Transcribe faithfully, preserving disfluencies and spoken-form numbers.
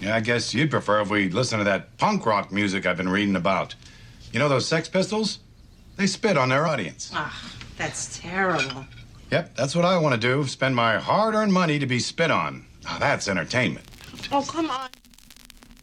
Yeah, I guess you'd prefer if we listen to that punk rock music I've been reading about. You know those Sex Pistols? They spit on their audience. Ah, that's terrible. Yep, that's what I want to do. Spend my hard-earned money to be spit on. Now, that's entertainment. Oh, come on.